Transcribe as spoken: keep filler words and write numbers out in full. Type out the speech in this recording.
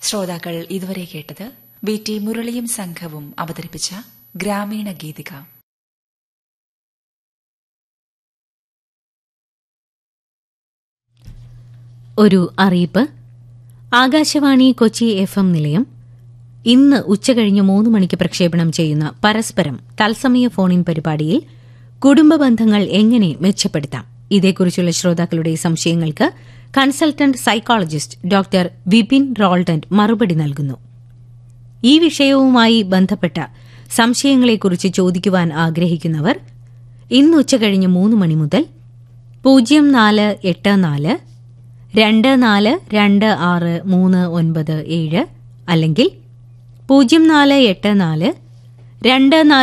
ശ്രോതാക്കൾ ഇതുവരെ കേട്ടത് വി ടി മുരളിയും സംഘവും അവതരിപ്പിച്ച ഗ്രാമീണ ഗീതിക. ഒരു അറിയിപ്പ്. ആകാശവാണി കൊച്ചി എഫ് എം നിലയം ഇന്ന് ഉച്ചകഴിഞ്ഞ് മൂന്ന് മണിക്ക് പ്രക്ഷേപണം ചെയ്യുന്ന പരസ്പരം തത്സമയ ഫോണിൻ പരിപാടിയിൽ കുടുംബ ബന്ധങ്ങൾ എങ്ങനെ മെച്ചപ്പെടുത്താം, ഇതേക്കുറിച്ചുള്ള ശ്രോതാക്കളുടെ സംശയങ്ങൾക്ക് consultant psychologist doctor Vipin Roldan മറുപടി നൽകുന്നു. ഈ വിഷയവുമായി ബന്ധപ്പെട്ട സംശയങ്ങളെക്കുറിച്ച് ചോദിക്കുവാൻ ആഗ്രഹിക്കുന്നവർ ഇന്ന് ഉച്ചകഴിഞ്ഞ് മൂന്ന് മണി മുതൽ പൂജ്യം നാല് എട്ട് നാല് രണ്ട് നാല് രണ്ട് ആറ് മൂന്ന് ഒൻപത് ഏഴ് അല്ലെങ്കിൽ പൂജ്യം നാല് എട്ട് നാല് രണ്ട് നാല്